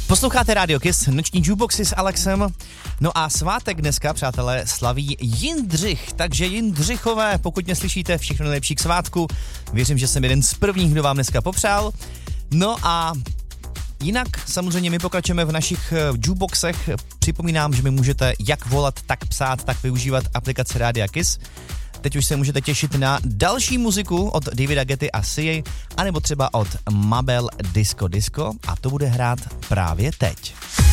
Posloucháte Radio Kiss, noční jukeboxy s Alexem. No a svátek dneska, přátelé, slaví Jindřich, takže Jindřichové, pokud mě slyšíte, všechno nejlepší k svátku. Věřím, že jsem jeden z prvních, kdo vám dneska popřál. No a jinak samozřejmě my pokračujeme v našich jukeboxech. Připomínám, že mi můžete jak volat, tak psát, tak využívat aplikace Radia Kiss. Teď už se můžete těšit na další muziku od Davida Getty a Sia, anebo třeba od Mabel Disco Disco a to bude hrát právě teď.